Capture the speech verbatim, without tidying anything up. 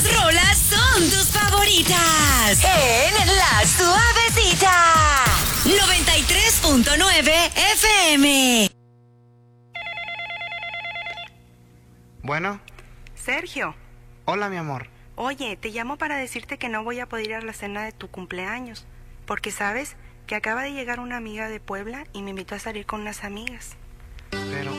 estas rolas son tus favoritas. En La Suavecita. noventa y tres punto nueve F M. Bueno. Sergio. Hola, mi amor. Oye, te llamo para decirte que no voy a poder ir a la cena de tu cumpleaños. Porque, ¿sabes? Que acaba de llegar una amiga de Puebla y me invitó a salir con unas amigas. Pero